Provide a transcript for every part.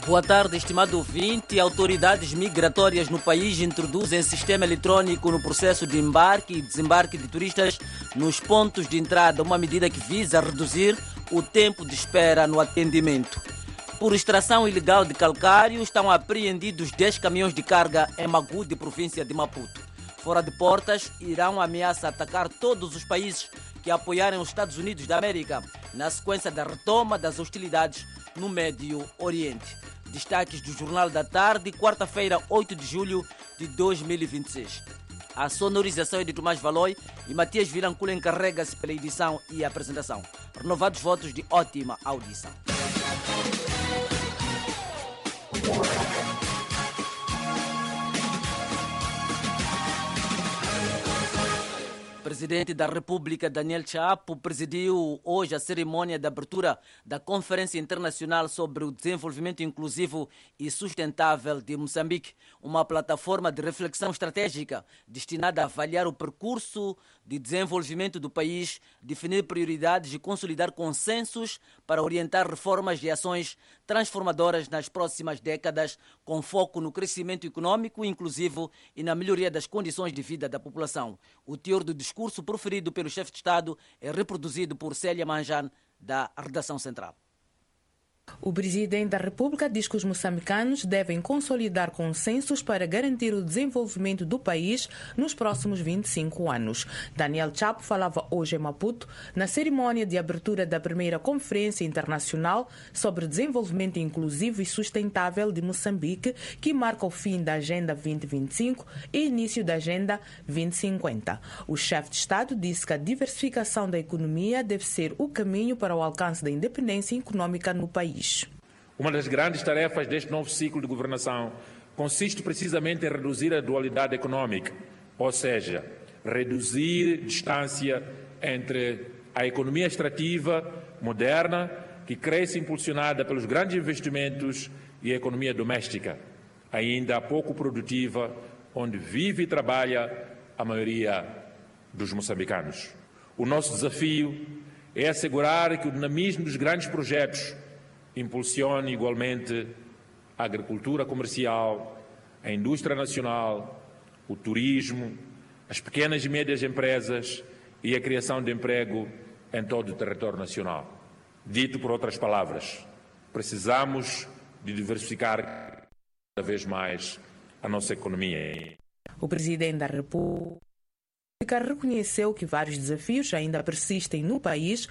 Boa tarde, estimado ouvinte. Autoridades migratórias no país introduzem sistema eletrônico no processo de embarque e desembarque de turistas nos pontos de entrada, uma medida que visa reduzir o tempo de espera no atendimento. Por extração ilegal de calcário, estão apreendidos 10 caminhões de carga em Magude, província de Maputo. Fora de portas, Irão ameaça atacar todos os países que apoiarem os Estados Unidos da América na sequência da retoma das hostilidades no Médio Oriente. Destaques do Jornal da Tarde, quarta-feira, 8 de julho de 2026. A sonorização é de Tomás Valoi e Matias Vilancula encarrega-se pela edição e apresentação. Renovados votos de ótima audição. O presidente da República, Daniel Chapo, presidiu hoje a cerimônia de abertura da Conferência Internacional sobre o Desenvolvimento Inclusivo e Sustentável de Moçambique, uma plataforma de reflexão estratégica destinada a avaliar o percurso de desenvolvimento do país, definir prioridades e consolidar consensos para orientar reformas e ações transformadoras nas próximas décadas, com foco no crescimento econômico inclusivo e na melhoria das condições de vida da população. O teor do discurso proferido pelo chefe de Estado é reproduzido por Célia Manjan, da redação central. O presidente da República diz que os moçambicanos devem consolidar consensos para garantir o desenvolvimento do país nos próximos 25 anos. Daniel Chapo falava hoje em Maputo na cerimônia de abertura da primeira Conferência Internacional sobre Desenvolvimento Inclusivo e Sustentável de Moçambique, que marca o fim da Agenda 2025 e início da Agenda 2050. O chefe de Estado disse que a diversificação da economia deve ser o caminho para o alcance da independência econômica no país. Uma das grandes tarefas deste novo ciclo de governação consiste precisamente em reduzir a dualidade econômica, ou seja, reduzir distância entre a economia extrativa moderna, que cresce impulsionada pelos grandes investimentos, e a economia doméstica, ainda pouco produtiva, onde vive e trabalha a maioria dos moçambicanos. O nosso desafio é assegurar que o dinamismo dos grandes projetos impulsione igualmente a agricultura comercial, a indústria nacional, o turismo, as pequenas e médias empresas e a criação de emprego em todo o território nacional. Dito por outras palavras, precisamos de diversificar cada vez mais a nossa economia. O presidente da República reconheceu que vários desafios ainda persistem no país,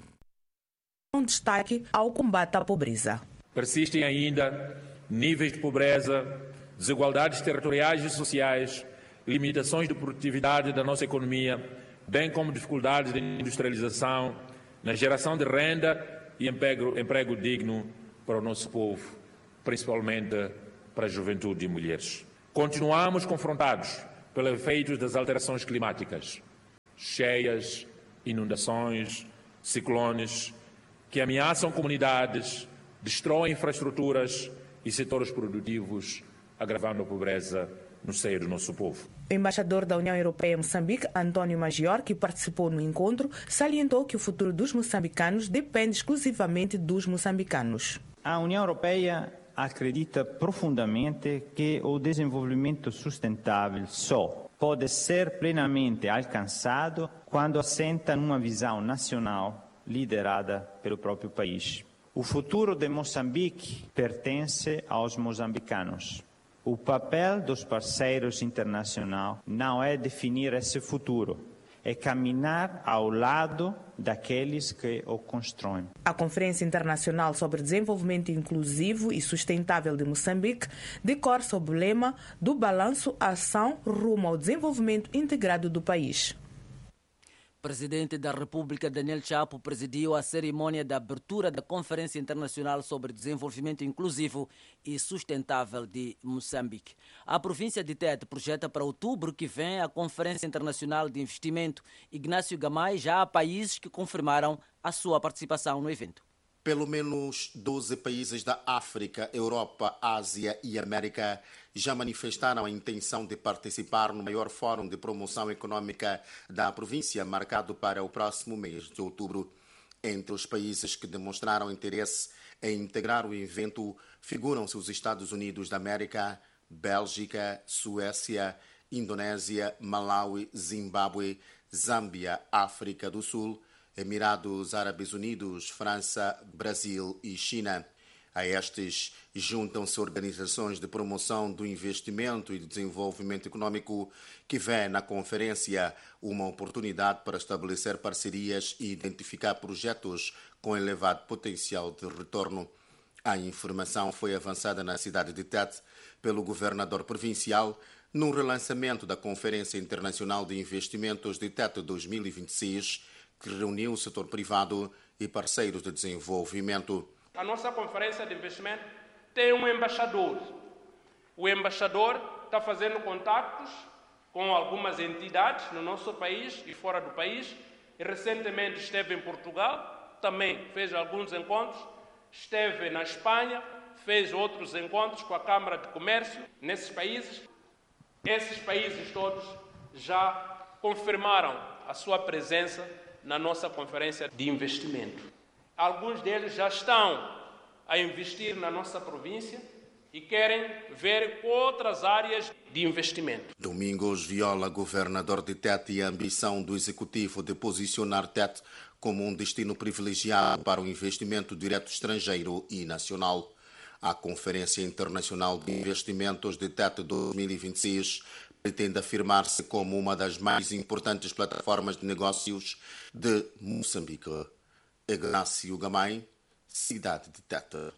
com destaque ao combate à pobreza. Persistem ainda níveis de pobreza, desigualdades territoriais e sociais, limitações de produtividade da nossa economia, bem como dificuldades de industrialização, na geração de renda e emprego digno para o nosso povo, principalmente para a juventude e mulheres. Continuamos confrontados pelos efeitos das alterações climáticas, cheias, inundações, ciclones, que ameaçam comunidades, destroem infraestruturas e setores produtivos, agravando a pobreza no seio do nosso povo. O embaixador da União Europeia em Moçambique, António Major, que participou no encontro, salientou que o futuro dos moçambicanos depende exclusivamente dos moçambicanos. A União Europeia acredita profundamente que o desenvolvimento sustentável só pode ser plenamente alcançado quando assenta numa visão nacional liderada pelo próprio país. O futuro de Moçambique pertence aos moçambicanos. O papel dos parceiros internacionais não é definir esse futuro, é caminhar ao lado daqueles que o constroem. A Conferência Internacional sobre Desenvolvimento Inclusivo e Sustentável de Moçambique decorre sob o lema do balanço à ação rumo ao desenvolvimento integrado do país. O presidente da República, Daniel Chapo, presidiu a cerimônia de abertura da Conferência Internacional sobre Desenvolvimento Inclusivo e Sustentável de Moçambique. A província de Tete projeta para outubro que vem a Conferência Internacional de Investimento Ignácio Gamay. Já há países que confirmaram a sua participação no evento. Pelo menos 12 países da África, Europa, Ásia e América já manifestaram a intenção de participar no maior fórum de promoção econômica da província, marcado para o próximo mês de outubro. Entre os países que demonstraram interesse A integrar o evento figuram-se os Estados Unidos da América, Bélgica, Suécia, Indonésia, Malawi, Zimbábue, Zâmbia, África do Sul, Emirados Árabes Unidos, França, Brasil e China. A estes juntam-se organizações de promoção do investimento e desenvolvimento econômico que vê na conferência uma oportunidade para estabelecer parcerias e identificar projetos com elevado potencial de retorno. A informação foi avançada na cidade de Tete pelo governador provincial no relançamento da Conferência Internacional de Investimentos de Tete 2026, que reuniu o setor privado e parceiros de desenvolvimento. A nossa conferência de investimento tem um embaixador. O embaixador está fazendo contatos com algumas entidades no nosso país e fora do país. E recentemente esteve em Portugal, também fez alguns encontros. Esteve na Espanha, fez outros encontros com a Câmara de Comércio nesses países. Esses países todos já confirmaram a sua presença na nossa conferência de investimento. Alguns deles já estão a investir na nossa província e querem ver outras áreas de investimento. Domingos Viola, governador de Tete, e a ambição do executivo de posicionar Tete como um destino privilegiado para o investimento direto estrangeiro e nacional. A Conferência Internacional de Investimentos de Tete 2026 pretende afirmar-se como uma das mais importantes plataformas de negócios de Moçambique. Ignácio Gamay, cidade de Tete.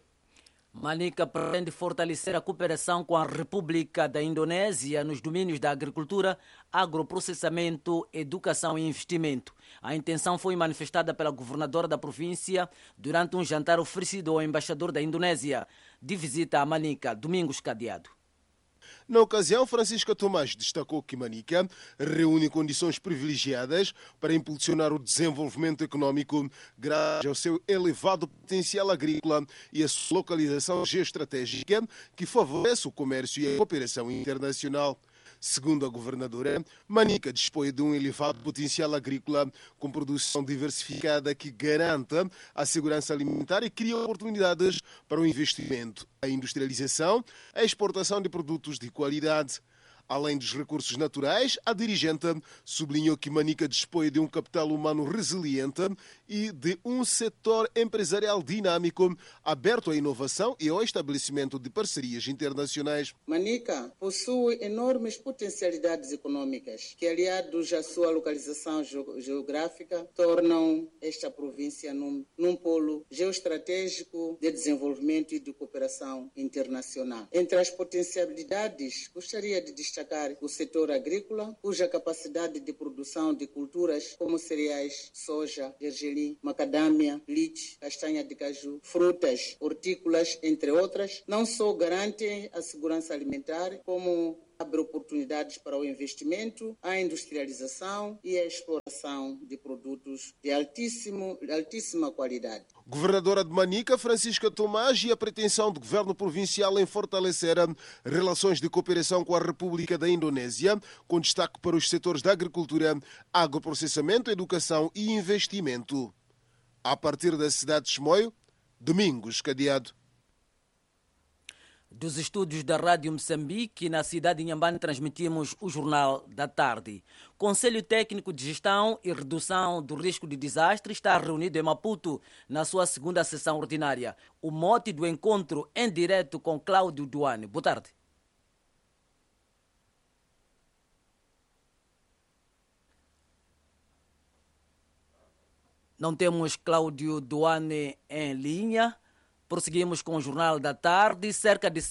Manica pretende fortalecer a cooperação com a República da Indonésia nos domínios da agricultura, agroprocessamento, educação e investimento. A intenção foi manifestada pela governadora da província durante um jantar oferecido ao embaixador da Indonésia de visita a Manica, Domingos Cadeado. Na ocasião, Francisca Tomás destacou que Manica reúne condições privilegiadas para impulsionar o desenvolvimento econômico graças ao seu elevado potencial agrícola e a sua localização geoestratégica que favorece o comércio e a cooperação internacional. Segundo a governadora, Manica dispõe de um elevado potencial agrícola com produção diversificada que garanta a segurança alimentar e cria oportunidades para o investimento, a industrialização, a exportação de produtos de qualidade. Além dos recursos naturais, a dirigente sublinhou que Manica dispõe de um capital humano resiliente e de um setor empresarial dinâmico, aberto à inovação e ao estabelecimento de parcerias internacionais. Manica possui enormes potencialidades econômicas que, aliados à sua localização geográfica, tornam esta província num polo geoestratégico de desenvolvimento e de cooperação internacional. Entre as potencialidades, gostaria de destacar o setor agrícola, cuja capacidade de produção de culturas como cereais, soja, gergelim, macadâmia, leite, castanha de caju, frutas, hortícolas, entre outras, não só garante a segurança alimentar, como abre oportunidades para o investimento, a industrialização e a exploração de produtos de altíssima qualidade. Governadora de Manica, Francisca Tomás, e a pretensão do governo provincial em fortalecer relações de cooperação com a República da Indonésia, com destaque para os setores da agricultura, agroprocessamento, educação e investimento. A partir da cidade de Chimoio, Domingos Cadeado. Dos estúdios da Rádio Moçambique, na cidade de Inhambane, transmitimos o Jornal da Tarde. Conselho Técnico de Gestão e Redução do Risco de Desastre está reunido em Maputo na sua segunda sessão ordinária. O mote do encontro em direto com Cláudio Duane. Boa tarde. Não temos Cláudio Duane em linha. Prosseguimos com o Jornal da Tarde. Cerca de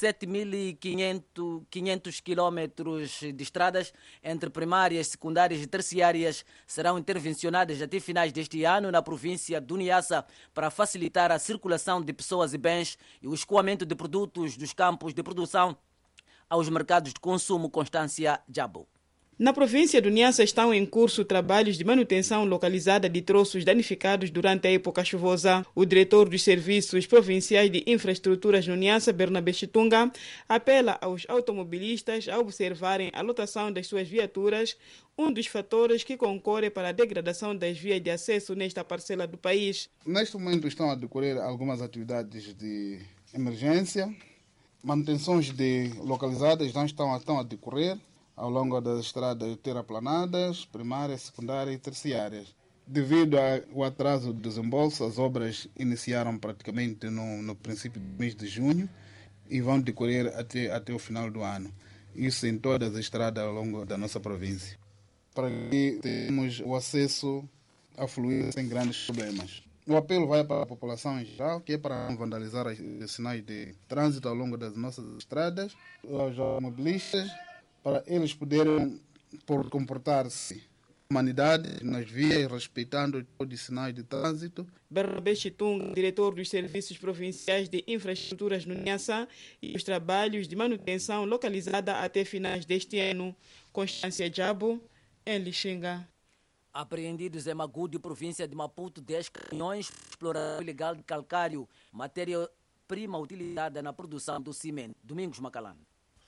7.500 quilómetros de estradas entre primárias, secundárias e terciárias serão intervencionadas até finais deste ano na província do Niassa para facilitar a circulação de pessoas e bens e o escoamento de produtos dos campos de produção aos mercados de consumo. Constância Jabo. Na província do Niassa estão em curso trabalhos de manutenção localizada de troços danificados durante a época chuvosa. O diretor dos Serviços Provinciais de Infraestruturas no Niassa, Bernabé Chitunga, apela aos automobilistas a observarem a lotação das suas viaturas, um dos fatores que concorre para a degradação das vias de acesso nesta parcela do país. Neste momento estão a decorrer algumas atividades de emergência, manutenções localizadas estão a decorrer ao longo das estradas terraplanadas, primárias, secundárias e terciárias. Devido ao atraso do desembolso, as obras iniciaram praticamente no princípio do mês de junho e vão decorrer até o final do ano. Isso em todas as estradas ao longo da nossa província, para que tenhamos o acesso a fluir sem grandes problemas. O apelo vai para a população em geral, que é para não vandalizar os sinais de trânsito ao longo das nossas estradas, aos automobilistas, para eles poderem comportar-se com humanidade nas vias, respeitando todos os sinais de trânsito. Bernabé Chitunga, diretor dos Serviços Provinciais de Infraestruturas no Niassa, e os trabalhos de manutenção localizada até finais deste ano. Constância Jabo, em Lixinga. Apreendidos em Magude, província de Maputo, 10 caminhões por exploração ilegal de calcário, matéria-prima utilizada na produção do cimento. Domingos Macalano.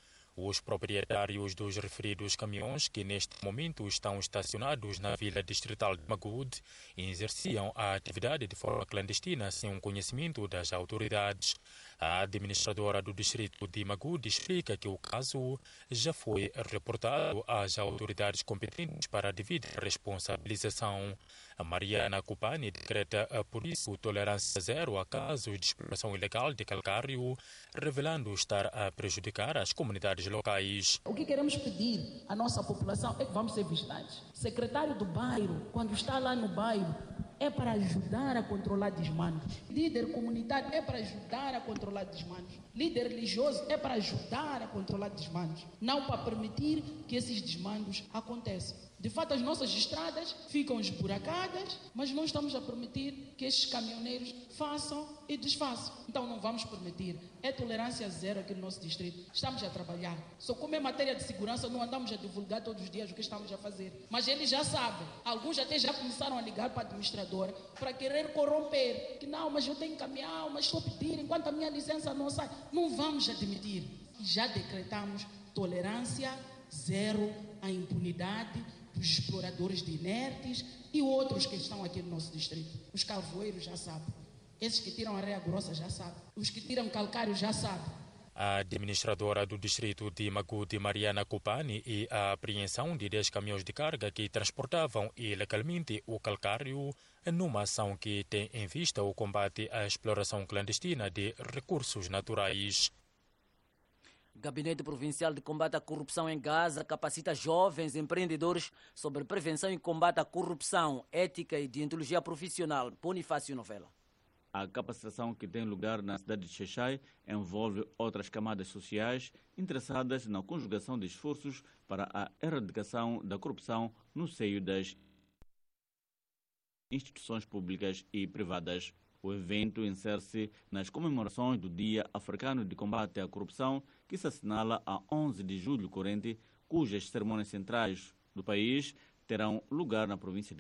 Os proprietários dos referidos caminhões, que neste momento estão estacionados na vila distrital de Magude, exerciam a atividade de forma clandestina sem o conhecimento das autoridades. A administradora do distrito de Magude explica que o caso já foi reportado às autoridades competentes para a devida responsabilização. A Mariana Cupani decreta, por isso, tolerância zero a casos de exploração ilegal de calcário, revelando estar a prejudicar as comunidades locais. O que queremos pedir à nossa população é que vamos ser vigilantes. O secretário do bairro, quando está lá no bairro, é para ajudar a controlar desmandos. Líder comunitário é para ajudar a controlar desmandos. Líder religioso é para ajudar a controlar desmandos. Não para permitir que esses desmandos aconteçam. De fato, as nossas estradas ficam esburacadas, mas não estamos a permitir que estes caminhoneiros façam e desfaçam. Então não vamos permitir. É tolerância zero aqui no nosso distrito. Estamos a trabalhar. Só como é matéria de segurança, não andamos a divulgar todos os dias o que estamos a fazer. Mas eles já sabem. Alguns até já começaram a ligar para a administradora para querer corromper. Que não, mas eu tenho caminhão, mas estou a pedir, enquanto a minha licença não sai. Não vamos admitir. Já decretamos tolerância zero à impunidade dos exploradores de inertes e outros que estão aqui no nosso distrito. Os carvoeiros já sabem. Esses que tiram areia grossa já sabem. Os que tiram calcário já sabem. A administradora do distrito de Magude, Mariana Cupani, e a apreensão de 10 caminhões de carga que transportavam ilegalmente o calcário numa ação que tem em vista o combate à exploração clandestina de recursos naturais. Gabinete Provincial de Combate à Corrupção em Gaza capacita jovens empreendedores sobre prevenção e combate à corrupção, ética e deontologia profissional. Bonifácio Novela. A capacitação que tem lugar na cidade de Xai-Xai envolve outras camadas sociais interessadas na conjugação de esforços para a erradicação da corrupção no seio das instituições públicas e privadas. O evento insere-se nas comemorações do Dia Africano de Combate à Corrupção, que se assinala a 11 de julho corrente, cujas cerimônias centrais do país terão lugar na província de